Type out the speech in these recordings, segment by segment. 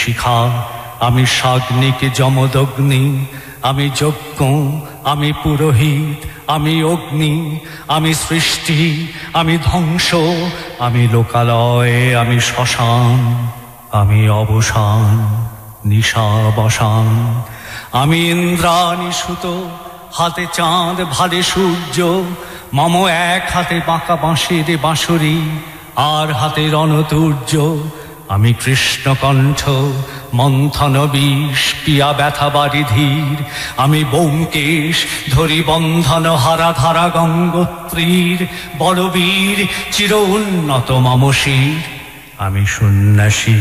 শিখা, আমি সাগ্নিক যমদগ্নি, আমি যজ্ঞ, আমি পুরোহিত, আমি অগ্নি, আমি সৃষ্টি, আমি ধ্বংস, আমি লোকালয়, আমি শ্মশান, আমি অবসান, নিশাবসান, আমি ইন্দ্রাণী সুত, হাতে চাঁদ ভালে সূর্য, মম এক হাতে বাঁকা বাঁশের বাঁশরি, আর হাতে রণতুর্য, আমি কৃষ্ণকণ্ঠ, মন্থন বিষ, পিয়া ব্যথা বাড়ি ধীর, আমি ব্যোমকেশ, ধরি বন্ধন হারা ধারা গঙ্গোত্রীর, বলবীর, চির উন্নত মম শির, আমি সন্ন্যাসী,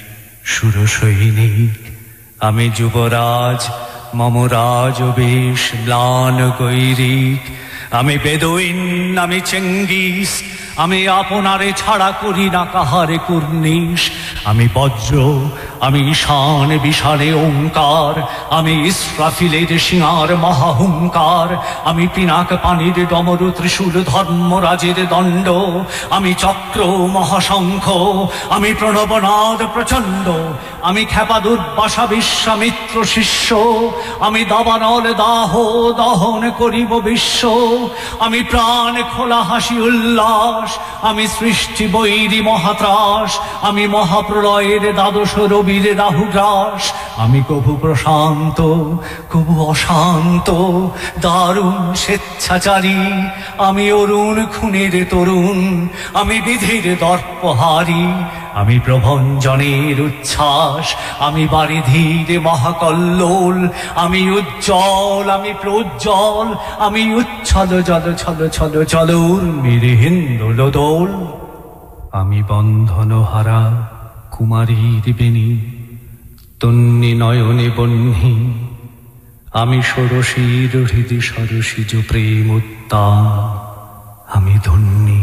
সুরসৈনিক, আমি যুবরাজ, মম রাজবেশ ম্লান গৈরিক, আমি বেদুইন, আমি চেঙ্গিস, আমি আপনারে ছাড়া করি না কাহারে কুর্নিশ, আমি বজ্র, আমি ঈশান বিশালে ওঙ্কার, আমি ইসরাফিলের সিংহার মহাহুঙ্কার, আমি পিনাক পানির ডমরু ত্রিশূল ধর্মরাজের দণ্ড, আমি চক্র মহাশঙ্খ, আমি প্রণবনাদ প্রচণ্ড, আমি ক্ষেপা দুর্বাসা বিশ্বামিত্র শিষ্য, আমি দাবানল দাহ দহন করিব বিশ্ব, আমি প্রাণ খোলা হাসি উল্লাস, আমি সৃষ্টি বৈরী মহাত্রাস, আমি মহাপ্রলয়ের দ্বাদশ রবির রাহুগ্রাস, আমি কভু প্রশান্ত, কভু অশান্ত, দারুণ স্বেচ্ছাচারী, আমি অরুণ খুনের তরুণ, আমি বিধির দর্পহারী, আমি প্রভঞ্জনের উচ্ছ্বাস, আমি বারিধির মহাকল্লোল, আমি উজ্জ্বল, আমি প্রজ্জ্বল, আমি উচ্ছল জল ছল ছল চল উর্মির হিন্দোল দোল, আমি বন্ধনহারা কুমারীর বেণী, তন্নি নয়নে বহ্নি, আমি ষোড়শীর হৃদি সরসিজ প্রেম উত্তাম, আমি ধন্যী,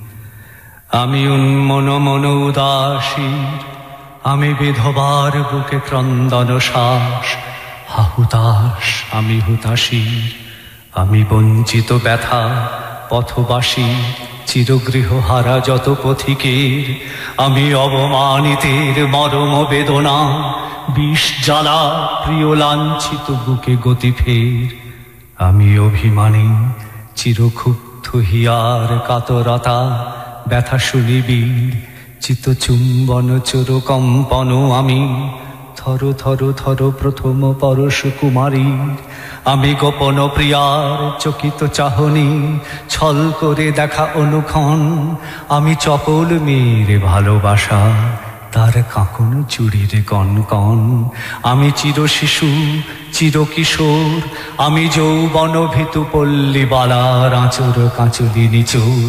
আমি উন্মন মন উদাসীর, আমি বিধবার বুকে ক্রন্দন শ্বাস, হাহুতাস, আমি হুতাশীর, আমি বঞ্চিত ব্যথা পথবাসী, চিরগৃহ হারা যত পথিকের, আমি অবমানিতের মরম বেদনা, বিষ জ্বালা প্রিয় লাঞ্ছিত বুকে গতি ফের, আমি অভিমানী চিরক্ষুব্ধ হিয়ার কাতরতা, ব্যথা শুনিবীর চিত্তচুম্বন চোর কম্পন, আমি থর থর থর প্রথম পরশ কুমারীর, আমি গোপন প্রিয়ার চকিত চাহনি, ছল করে দেখা অনুক্ষণ, আমি চপল মেয়ের ভালোবাসা, তার কাঁকন চুড়ির কনকন, আমি চির শিশু, চির কিশোর, আমি যৌবন ভীতু পল্লী বালার আঁচর কাঁচুলি নিচোর,